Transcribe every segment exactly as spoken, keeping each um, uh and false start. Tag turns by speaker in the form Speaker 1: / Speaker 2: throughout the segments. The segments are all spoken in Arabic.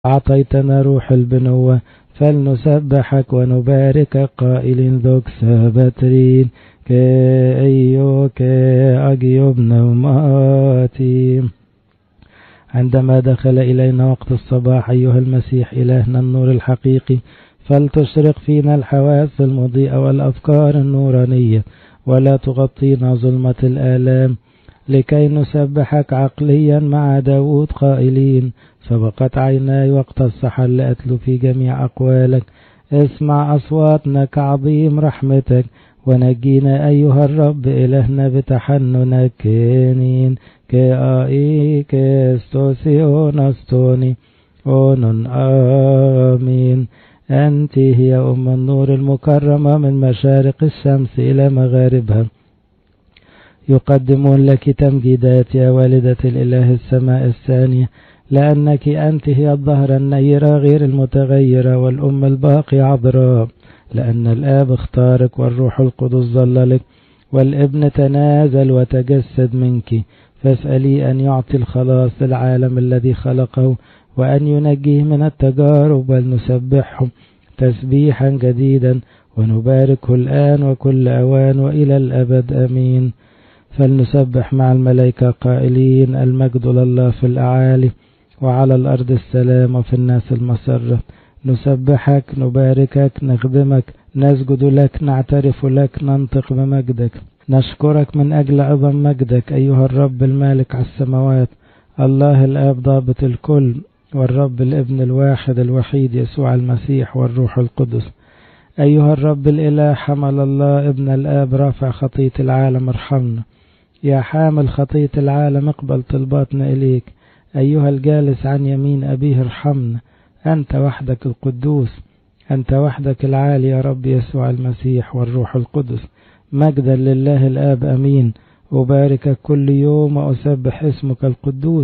Speaker 1: أعطيتنا روح البنوة فلنسبحك ونباركك قائلين ذوك سابترين كأيو كأجيب نوماتي. عندما دخل إلينا وقت الصباح أيها المسيح إلهنا النور الحقيقي، فلتشرق فينا الحواس المضيئة والأفكار النورانية، ولا تغطينا ظلمة الآلام، لكي نسبحك عقليا مع داود قائلين سبقت عيناي وقت السحر لأتلو في جميع أقوالك. اسمع أصواتنا كعظيم رحمتك، ونجينا أيها الرب إلهنا بتحننك. كينين كآي كستوسيون أستوني أونن آمين. أنت هي أم النور المكرمة من مشارق الشمس إلى مغاربها. يقدمون لك تمجيدات يا والدة الإله السماء الثانية، لأنك أنت هي الظهر النيرة غير المتغيرة والأم الباقي عذراء، لأن الآب اختارك والروح القدس ظللك، والابن تنازل وتجسد منك. فاسألي أن يعطي الخلاص للعالم الذي خلقه، وأن ينجيه من التجارب، ولنسبحه تسبيحا جديدا ونباركه الآن وكل أوان وإلى الأبد آمين. فلنسبح مع الملائكة قائلين المجد لله في الأعالي، وعلى الأرض السلام، وفي الناس المسرة. نسبحك نباركك نخدمك نسجد لك نعترف لك ننطق بمجدك. نشكرك من أجل عظم مجدك أيها الرب المالك على السماوات، الله الآب ضابط الكل، والرب الابن الواحد الوحيد يسوع المسيح والروح القدس. أيها الرب الإله حمل الله ابن الآب رافع خطية العالم ارحمنا. يا حامل خطية العالم اقبل طلباتنا إليك. أيها الجالس عن يمين أبيه ارحمنا. أنت وحدك القدوس، أنت وحدك العالي يا رب يسوع المسيح والروح القدس. مجدا لله الآب أمين. أباركك كل يوم وأسبح اسمك القدوس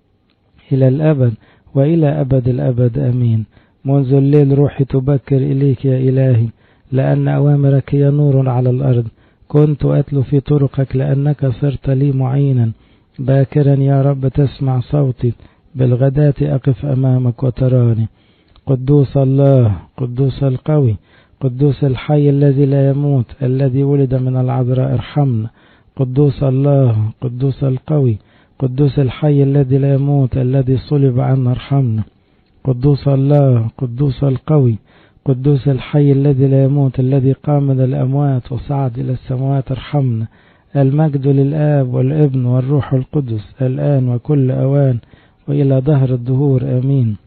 Speaker 1: إلى الأبد وإلى أبد الأبد أمين. منذ الليل روحي تبكر إليك يا إلهي، لأن أوامرك هي نور على الأرض. كنت أتلو في طرقك لأنك صرت لي معينا. باكرا يا رب تسمع صوتي، بالغداة أقف أمامك وتراني. قدوس الله، قدوس القوي، قدوس الحي الذي لا يموت، الذي ولد من العذراء ارحمنا. قدوس الله، قدوس القوي، قدوس الحي الذي لا يموت، الذي صلب عنا ارحمنا. قدوس الله، قدوس القوي، قدوس الحي الذي لا يموت، الذي قام من الأموات وصعد إلى السماوات ارحمنا. المجد للآب والابن والروح القدس الآن وكل أوان وإلى دهر الدهور آمين.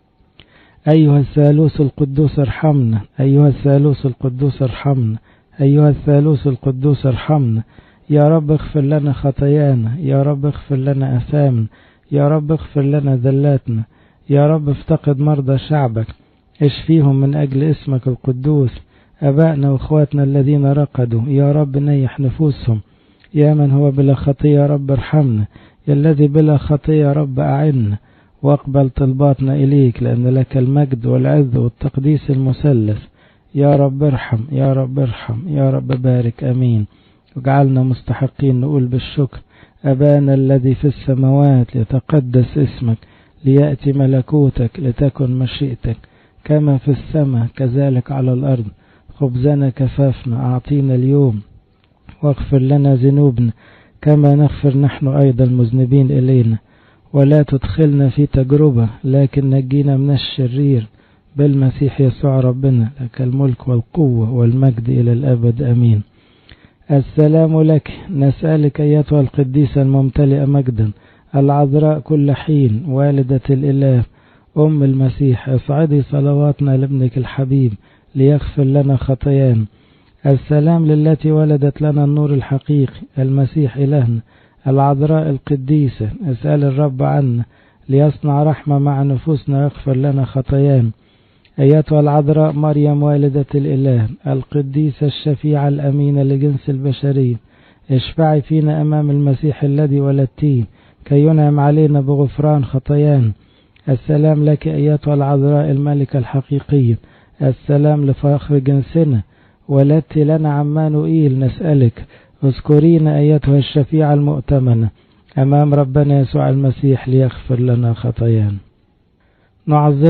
Speaker 1: أيها الثالوث القدوس ارحمنا، أيها الثالوث القدوس ارحمنا، أيها الثالوث القدوس ارحمنا. يا رب اغفر لنا خطايانا، يا رب اغفر لنا أثامنا، يا رب اغفر لنا ذلاتنا. يا رب افتقد مرضى شعبك، اشفيهم من أجل اسمك القدوس. أبائنا وإخواتنا الذين رقدوا يا رب نيح نفوسهم. يا من هو بلا خطية يا رب ارحمنا، يا الذي بلا خطية يا رب أعنا، واقبل طلباتنا إليك، لأن لك المجد والعز والتقديس المثلث. يا رب ارحم، يا رب ارحم، يا رب بارك أمين. وجعلنا مستحقين نقول بالشكر أبانا الذي في السماوات ليتقدس اسمك، ليأتي ملكوتك، لتكن مشيئتك كما في السماء كذلك على الأرض. خبزنا كفافنا أعطينا اليوم، واغفر لنا ذنوبنا كما نغفر نحن أيضا المذنبين إلينا، ولا تدخلنا في تجربة لكن نجينا من الشرير، بالمسيح يسوع ربنا، لك الملك والقوة والمجد إلى الأبد أمين. السلام لك، نسألك أيتها القديسة الممتلئة مجدا، العذراء كل حين، والدة الإله، أم المسيح، اصعدي صلواتنا لابنك الحبيب ليغفر لنا خطايانا. السلام للتي ولدت لنا النور الحقيقي المسيح إلهنا، العذراء القديسة، اسأل الرب عنا ليصنع رحمة مع نفوسنا ويغفر لنا خطايانا. أيتها العذراء مريم والدة الإله، القديسة الشفيعة الأمينة لجنس البشرية، اشفعي فينا أمام المسيح الذي ولدتيه كي ينعم علينا بغفران خطايانا. السلام لك أيتها العذراء الملكة الحقيقية، السلام لفخر جنسنا، ولدت لنا عمانوئيل. نسألك اذكرينا أيتها الشفيعة المؤتمنة أمام ربنا يسوع المسيح ليغفر لنا خطايانا. نعظم